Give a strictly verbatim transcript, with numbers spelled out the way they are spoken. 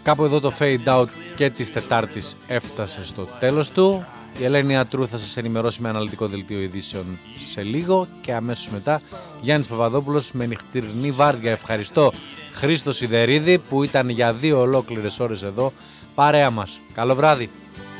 Κάπου εδώ το fade out και της Τετάρτης έφτασε στο τέλος του. Η Ελένη Ατρού θα σας ενημερώσει με αναλυτικό δελτίο ειδήσεων σε λίγο και αμέσως μετά Γιάννης Παπαδόπουλος με νυχτηρινή βάρδια. Ευχαριστώ Χρήστο Σιδερίδη που ήταν για δύο ολόκληρες ώρες εδώ παρέα μας. Καλό βράδυ.